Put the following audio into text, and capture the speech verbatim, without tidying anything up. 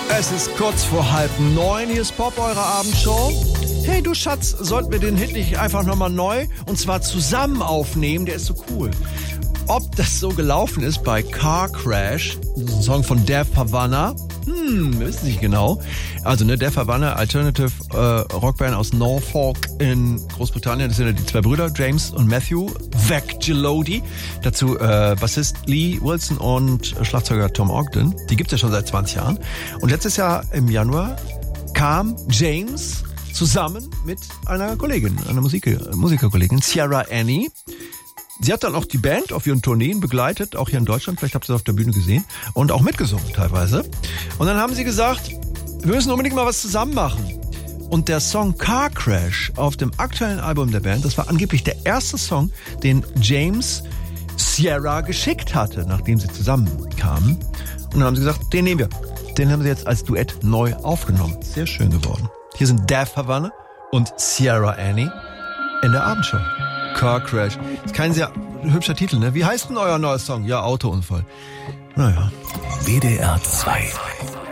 Es ist kurz vor halb neun, hier ist Pop, eure Abendshow. Hey du Schatz, sollten wir den Hit nicht einfach nochmal neu und zwar zusammen aufnehmen, der ist so cool. Ob das so gelaufen ist bei Car Crash, das ist ein Song von Def Havana, hm, wir wissen nicht genau. Also ne, Def Havana, Alternative äh, Rockband aus Norfolk in Großbritannien. Das sind ja die zwei Brüder, James und Matthew Vecchielodi. Dazu äh, Bassist Lee Wilson und Schlagzeuger Tom Ogden. Die gibt's ja schon seit zwanzig Jahren. Und letztes Jahr im Januar kam James zusammen mit einer Kollegin, einer Musik- Musikerkollegin, Ciara Annie. Sie hat dann auch die Band auf ihren Tourneen begleitet, auch hier in Deutschland, vielleicht habt ihr das auf der Bühne gesehen, und auch mitgesungen teilweise. Und dann haben sie gesagt, wir müssen unbedingt mal was zusammen machen. Und der Song Car Crash auf dem aktuellen Album der Band, das war angeblich der erste Song, den James Ciara geschickt hatte, nachdem sie zusammenkamen. Und dann haben sie gesagt, den nehmen wir. Den haben sie jetzt als Duett neu aufgenommen. Sehr schön geworden. Hier sind Def Havana und Ciara Annie in der Abendshow. Car Crash. Ist kein sehr hübscher Titel, ne? Wie heißt denn euer neuer Song? Ja, Autounfall. Naja. W D R zwei.